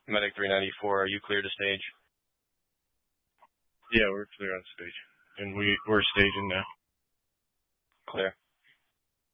Medic 394, are you clear to stage? Yeah, we're clear on stage. And we're staging now. Clear.